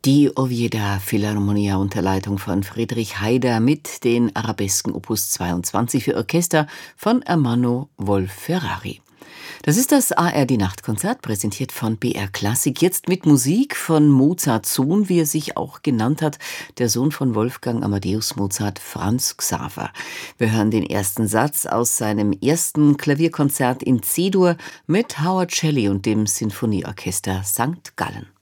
Die Oviedo Philharmonia unter Leitung von Friedrich Haider mit den Arabesken Opus 22 für Orchester von Ermanno Wolf-Ferrari. Das ist das ARD-Nachtkonzert, präsentiert von BR Klassik. Jetzt mit Musik von Mozarts Sohn, wie er sich auch genannt hat, der Sohn von Wolfgang Amadeus Mozart, Franz Xaver. Wir hören den ersten Satz aus seinem ersten Klavierkonzert in C-Dur mit Howard Shelley und dem Sinfonieorchester St. Gallen.